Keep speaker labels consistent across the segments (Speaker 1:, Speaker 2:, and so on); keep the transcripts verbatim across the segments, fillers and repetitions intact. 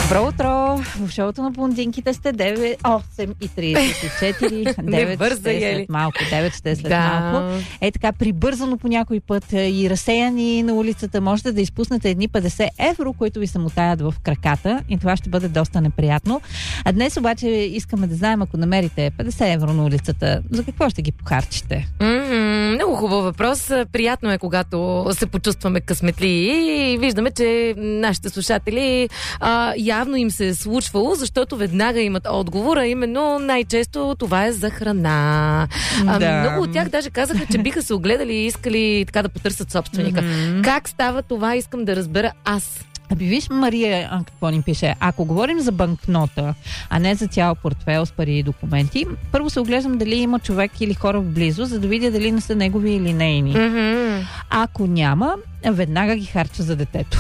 Speaker 1: Добро утро! В шоуто на блондинките сте девет, осем и тридесет и четири. девет ще е след малко. девет ще е след да. малко. Е така, прибързано по някой път и разсеяни на улицата, можете да изпуснете едни петдесет евро, които ви се мотаят в краката, и това ще бъде доста неприятно. А днес обаче искаме да знаем, ако намерите петдесет евро на улицата, за какво ще ги похарчите?
Speaker 2: Mm-hmm, много хубав въпрос. Приятно е, когато се почувстваме късметли и виждаме, че нашите слушатели а, явно им се е случвало, защото веднага имат отговора, именно най-често това е за храна.
Speaker 1: Да.
Speaker 2: А, много от тях даже казаха, че биха се огледали и искали така да потърсят собственика. Mm-hmm. Как става това, искам да разбера аз.
Speaker 1: Аби виж, Мария, а, какво ни пише? Ако говорим за банкнота, а не за цял портфейл с пари и документи, първо се оглеждам дали има човек или хора вблизо, за да видя дали не са негови или нейни.
Speaker 2: Mm-hmm.
Speaker 1: Ако няма, веднага ги харча за детето.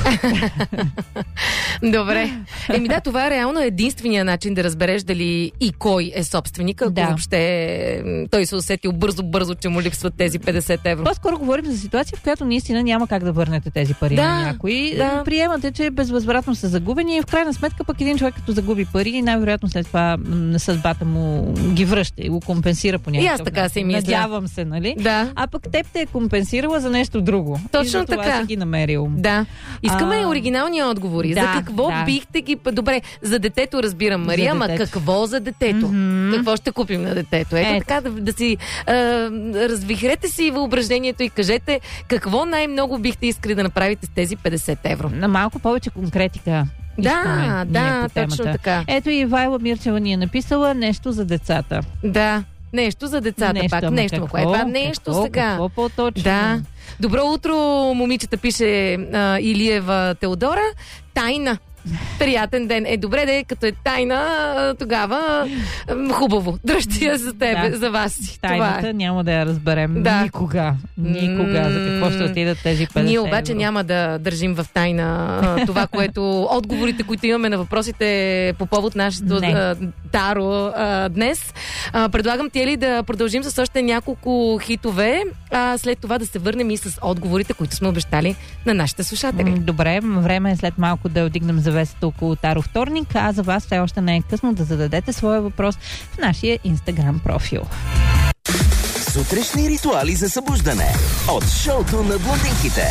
Speaker 2: Добре. Еми да, това е реално единствения начин да разбереш дали и кой е собственик, ако да. въобще той се усетил бързо-бързо, че му липсват тези петдесет евро.
Speaker 1: По-скоро говорим за ситуация, в която наистина няма как да върнете тези пари
Speaker 2: да,
Speaker 1: на някой.
Speaker 2: Да.
Speaker 1: Приемате, че безвъзвратно са загубени и в крайна сметка пък един човек като загуби пари, най-вероятно след това на съдбата му ги връща и го компенсира по някакъв.
Speaker 2: И аз така си мисля.
Speaker 1: Надявам се, нали?
Speaker 2: Да.
Speaker 1: А пък теб те е компенсирала за нещо друго.
Speaker 2: Точно
Speaker 1: и за това
Speaker 2: така.
Speaker 1: си ги намерил.
Speaker 2: Да. Искаме
Speaker 1: а...
Speaker 2: оригинални отговори.
Speaker 1: Да,
Speaker 2: за какво
Speaker 1: да.
Speaker 2: бихте ги... Добре, за детето разбирам, Мария, ама какво за детето?
Speaker 1: Mm-hmm.
Speaker 2: Какво ще купим на детето? Ето
Speaker 1: е.
Speaker 2: така да, да си а, развихрете си въображението и кажете какво най-много бихте искали да направите с тези петдесет евро.
Speaker 1: На малко повече конкретика.
Speaker 2: Да, да, точно така.
Speaker 1: Ето и Вайла Мирчева ни е написала нещо за децата.
Speaker 2: Да, нещо за децата
Speaker 1: нещо,
Speaker 2: пак. Нещо,
Speaker 1: какво,
Speaker 2: кое е това нещо
Speaker 1: какво,
Speaker 2: сега?
Speaker 1: Какво по-точно?
Speaker 2: Да. Добро утро, момичета, пише а, Илиева Теодора. Тайна. Приятен ден. Е, добре, де, като е тайна, тогава хубаво. Дръжте я за тебе, да. за вас си.
Speaker 1: Тайната
Speaker 2: е.
Speaker 1: няма да я разберем да. никога. Никога. За какво ще отидат тези петдесет
Speaker 2: Ние обаче
Speaker 1: евро.
Speaker 2: няма да държим в тайна това, което отговорите, които имаме на въпросите по повод нашето а, таро а, днес. А, предлагам ти ли да продължим с още няколко хитове, а след това да се върнем и с отговорите, които сме обещали на нашите слушатели.
Speaker 1: Добре, време е след малко да вдигнем завесата около Таро вторник, а за вас все още не е късно да зададете своя въпрос в нашия Инстаграм профил.
Speaker 3: Сутрешни ритуали за събуждане от шоуто на блондинките.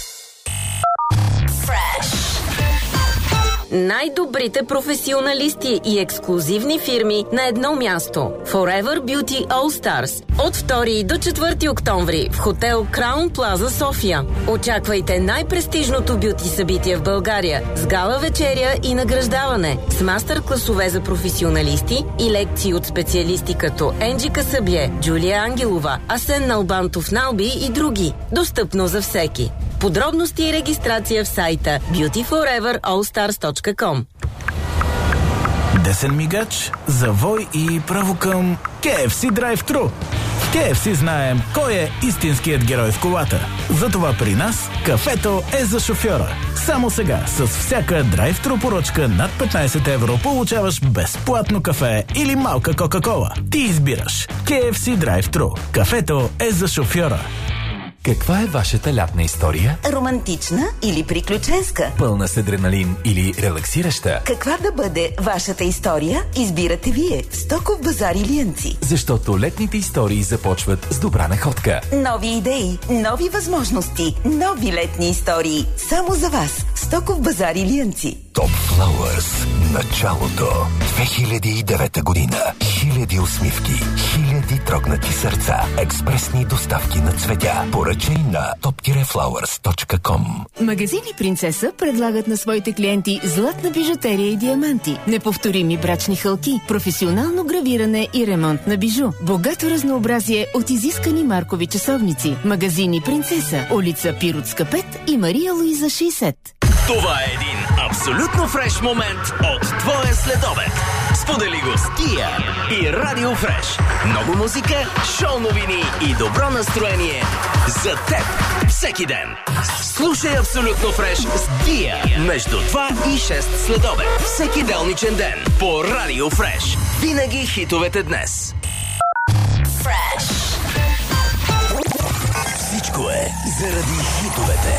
Speaker 4: Най-добрите професионалисти и ексклузивни фирми на едно място. Forever Beauty All Stars. От втори до четвърти октомври в хотел Краун Плаза София. Очаквайте най-престижното бюти събитие в България с гала вечеря и награждаване, с мастер-класове за професионалисти и лекции от специалисти като Енджи Касабие, Джулия Ангелова, Асен Налбантов Налби и други. Достъпно за всеки. Подробности и регистрация в сайта бюти форевър ол старс точка ком.
Speaker 5: Десен мигач, завой и право към кей еф си Drive-Thru. В кей еф си знаем кой е истинският герой в колата. Затова при нас кафето е за шофьора. Само сега с всяка Drive-Thru поръчка над петнайсет евро получаваш безплатно кафе или малка Кока-Кола. Ти избираш. кей еф си Drive-Thru. Кафето е за шофьора.
Speaker 6: Каква е вашата лятна история?
Speaker 7: Романтична или приключенска?
Speaker 6: Пълна с адреналин или релаксираща?
Speaker 7: Каква да бъде вашата история? Избирате вие в Стоков базар Илиянци.
Speaker 6: Защото летните истории започват с добра находка.
Speaker 7: Нови идеи, нови възможности, нови летни истории. Само за вас. Стоков базар Илиянци.
Speaker 8: Top Flowers. Началото. две хиляди и девета година. Хиляди усмивки. Хиляди трогнати сърца. Експресни доставки на цветя. Поръчай на топ флауърс точка ком.
Speaker 9: Магазини Принцеса предлагат на своите клиенти златна бижутерия и диаманти, неповторими брачни хълки, професионално гравиране и ремонт на бижу, богато разнообразие от изискани маркови часовници. Магазини Принцеса, улица Пиротска пет и Мария Луиза шейсет.
Speaker 10: Това е един абсолютно фреш момент от твоя следобед. Сподели го с Тия и Радио Фреш. Много музика, шоу новини и добро настроение за теб всеки ден. Слушай Абсолютно фреш с Тия между два и шест следобед. Всеки делничен ден по Радио Фреш. Винаги хитовете днес.
Speaker 3: Всичко е заради хитовете.